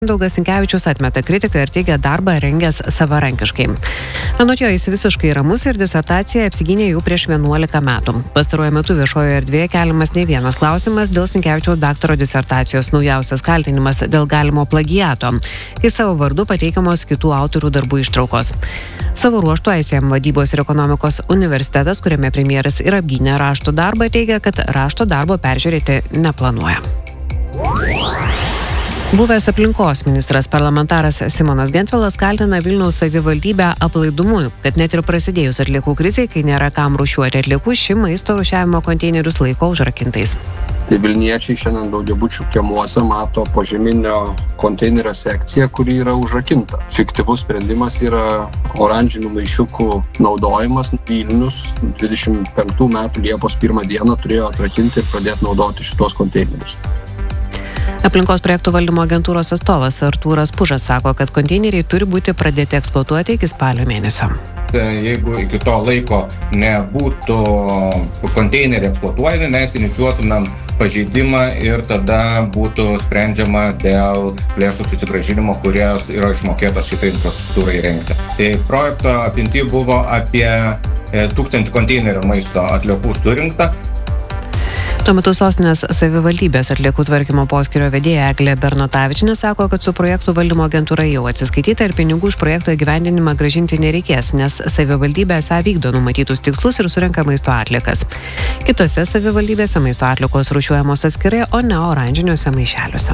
Mindaugas Sinkevičius atmeta kritiką ir teigia darbą rengęs savarankiškai. Anot jo, jis visiškai ramus ir disertaciją apsigynė jau prieš 11 metų. Pastaruoju metu viešojoje erdvėje keliamas ne vienas klausimas dėl Sinkevičiaus daktaro disertacijos, naujausias kaltinimas dėl galimo plagiato, kai savo vardu pateikiamos kitų autorių darbų ištraukos. Savo ruožtu ICM vadybos ir ekonomikos universitetas, kuriame premjeras ir apgynė rašto darbą, teigia, kad rašto darbo peržiūrėti neplanuoja. Buvęs aplinkos ministras parlamentaras Simonas Gentvilas kaltina Vilniaus savivaldybę aplaidumu, kad net ir prasidėjus atliekų krizei, kai nėra kam rūšiuoti atliekų, ši maisto rūšiavimo konteinerius laiko užrakintais. Tai Vilniečiai šiandien daugiabučių kiemuose mato požeminio konteinerio sekciją, kuri yra užrakinta. Fiktyvus sprendimas yra oranžinių maišiukų naudojimas. Vilnius 25 metų Liepos 1 dieną turėjo atrakinti ir pradėti naudoti šitos konteinerius. Aplinkos projektų valdymo agentūros atstovas Artūras Pužas sako, kad konteineriai turi būti pradėti eksploatuoti iki spalio mėnesio. Jeigu iki to laiko nebūtų konteineriai eksploatuojami, mes inicijuotumėm pažeidimą ir tada būtų sprendžiama dėl lėšų susigrąžinimo, kurios yra išmokėtos šitai infrastruktūrai rengti. Tai projekto apimty buvo apie 1000 konteinerių maisto atliekų surinkta. Tuo metu Sostinės savivaldybės atliekų tvarkymo poskyrio vedėja Eglė Bernotavičienė sako, kad su projektų valdymo agentūra jau atsiskaityta ir pinigų už projekto įgyvendinimą grąžinti nereikės, nes savivaldybė esą vykdo numatytus tikslus ir surenka maisto atliekas. Kitose savivaldybėse maisto atliekos rūšiuojamos atskirai, o ne oranžiniuose maišeliuose.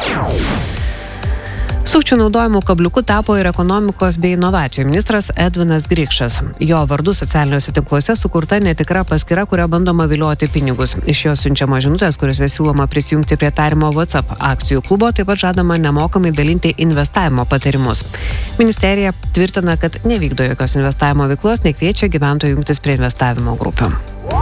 Sukčių naudojimų kabliuku tapo ir ekonomikos bei inovacijų ministras Edvinas Grikšas. Jo vardu socialiniuose tinkluose sukurta netikra paskyra, kurio bandoma vilioti pinigus. Iš jos siunčiama žinutės, kuriuose siūloma prisijungti prie tariamo WhatsApp akcijų klubo, taip pat žadama nemokamai dalinti investavimo patarimus. Ministerija tvirtina, kad nevykdo jokios investavimo veiklos, nekviečia gyventojų jungtis prie investavimo grupių.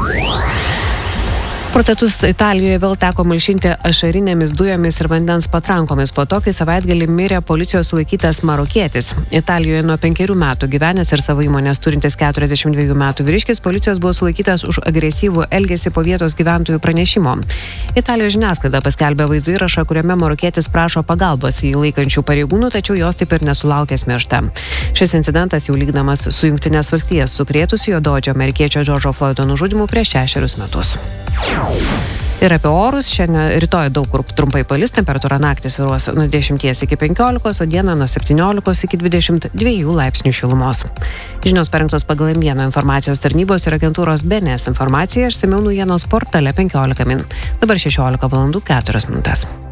Protestus Italijoje vėl teko malšinti ašarinėmis dujomis ir vandens patrankomis po to, kai savaitgalį mirė policijos sulaikytas marokietis. Italijoje nuo 5 metų gyvenęs ir savo įmonės turintis 42 metų vyriškis policijos buvo sulaikytas už agresyvų elgesį po vietos gyventojų pranešimo. Italijos žiniasklaida paskelbė vaizdo įrašą, kuriame marokietis prašo pagalbos jį laikančių pareigūnų, tačiau jos taip ir nesulaukė smėžta. Šis incidentas jau lygdamas su Jungtinės valstijas sukrėtusiu juodaodžio amerikiečio Džordžo Floydo nužudymu prieš 6 metus. Ir apie orus. Šiandien rytoj daug kur trumpai palis, temperatūra naktį svyruos nuo 10 iki 15, o dieną nuo 17 iki 22 laipsnių šilumos. Žinios parengtos pagal M1 informacijos tarnybos ir agentūros BNS informaciją, išsamiau naujienos portale 15 min. Dabar 16:04.